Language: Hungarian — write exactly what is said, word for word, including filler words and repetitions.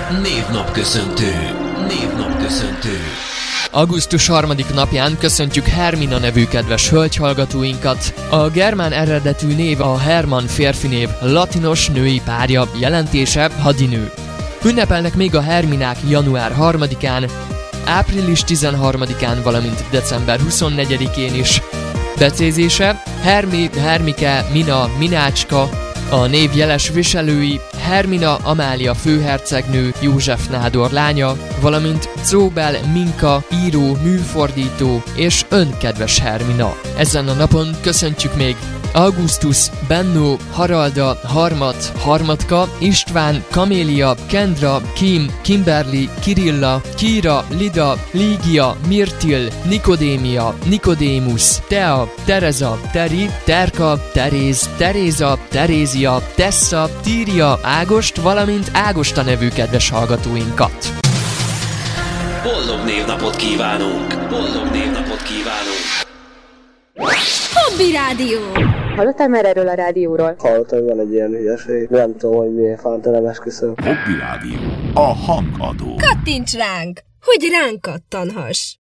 Névnapköszöntő. Névnapköszöntő. augusztus harmadik napján köszöntjük Hermina nevű kedves hölgyhallgatóinkat. A germán eredetű név a Hermann férfi név, latinos női párja, jelentése hadinő. Ünnepelnek még a Herminák január harmadikán, április tizenharmadikán, valamint december huszonnegyedikén is. Becézése Hermi, Hermike, Mina, Minácska, a név jeles viselői Hermina Amália főhercegnő, József nádor lánya, valamint Zóbel Minka, író, műfordító és önkedves Hermina. Ezen a napon köszöntjük még Augustus, Benno, Haralda, Harmat, Harmatka, István, Kamélia, Kendra, Kim, Kimberly, Kirilla, Kira, Lida, Lígia, Mirtil, Nikodémia, Nikodémus, Tea, Tereza, Teri, Terka, Teréz, Teréza, Terézia, Tessa, Tíria, Ágost, valamint Ágosta nevű kedves hallgatóinkat. Boldog névnapot kívánunk! Boldog névnapot kívánunk! Hobby Rádió! Hallottál már erről a rádióról? Hallottam, hogy van egy ilyen hülyeség. Nem tudom, hogy milyen fanta, nem esküszöm. Hobby Rádió. A hangadó. Kattints ránk, hogy ránk kattanhass!